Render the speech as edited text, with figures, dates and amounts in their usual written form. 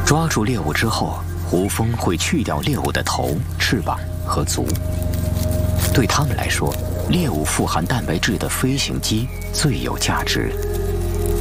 抓住猎物之后，胡蜂会去掉猎物的头、翅膀和足。对它们来说，猎物富含蛋白质的飞行肌最有价值。